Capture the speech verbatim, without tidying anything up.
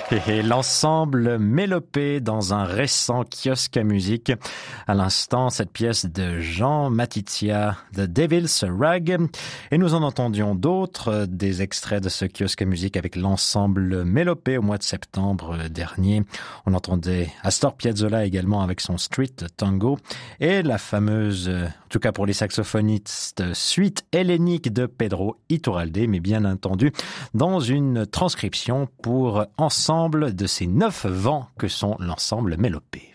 Et l'ensemble Mélopée dans un récent kiosque à musique. À l'instant, cette pièce de Jean Matizia, The Devil's Rag. Et nous en entendions d'autres, des extraits de ce kiosque à musique avec l'ensemble Mélopée au mois de septembre dernier. On entendait Astor Piazzolla également avec son Street Tango et la fameuse, en tout cas pour les saxophonistes, suite hellénique de Pedro Iturralde, mais bien entendu dans une transcription pour ensemble de ces neuf vents que sont l'ensemble Mélopée.